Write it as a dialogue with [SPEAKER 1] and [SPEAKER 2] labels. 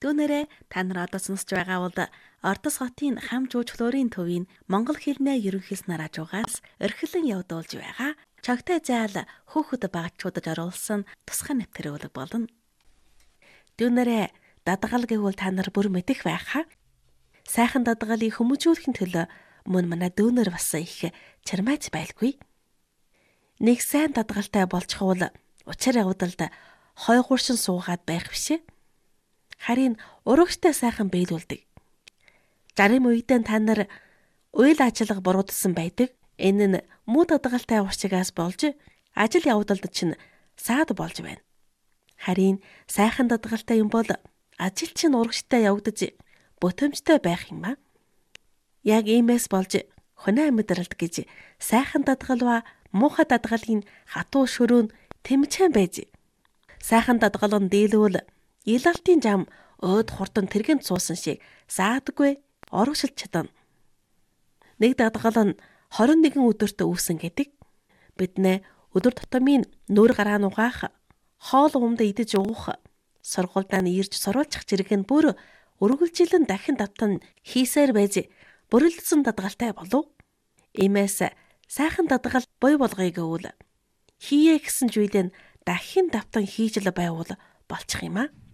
[SPEAKER 1] Түүнээрээ та нар одоо сонсож байгаа бол Ордос хотын хам жуулчлалын төвийн монгол хэлний ерөнхийлснээр хажуугаас орхилон явуулж байгаа чогтой заал хөөхд багчуудад оруулсан тусгай нэвтрүүлэг болно. Түүнээрээ дадгал гэвэл та нар бүр мэдэх байхаа. Сайхан дадгалыг хүмүүжүүлэхин төлөө мөн манай дүүнер бас их чармайж байлгүй. Нэг сайн дадгалтай болчихвол учир явдалд хойгууршин суугаад байх бишээ. Харин урагштай сайхан биелүүлдэг. 60 үедээ та нар үйл ажиллагаа буруудсан байдаг. Энэ нь муу дадгалтай урчигаас болж ажил явдалд чинь саад болж байна. Харин сайхан дадгалтай юм бол ажил чинь урагштай явагдаж бүтэмжтэй байх юм аа. Яг иймээс болж хоноо амьдралд гэж сайхан дадгал ба муухай дадгалын хатуу шөрөөнд тэмцэн байж. Сайхан дадгалын дийлүүл илалтын зам өөд хурдан тэргэнд суусан шиг саадгүй орогшилж чадна. Нэг дадгал нь 21 өдөрт үүсэн гэдэг. Биднээ өдөр тутмын нүүр гараа нугаах, хоол ундаа идэж уух, сургуульдаа ирж сурвалжих зэрэг нь бүр үргэлжилэн дахин давтан хийсээр байж бүрэлдэсэн дадгалтай болов. Иймээс сайхан дадгал бой болгоё гэвэл хийе гэсэн зүйлээ дахин давтан хийж л байвал болчих юм аа.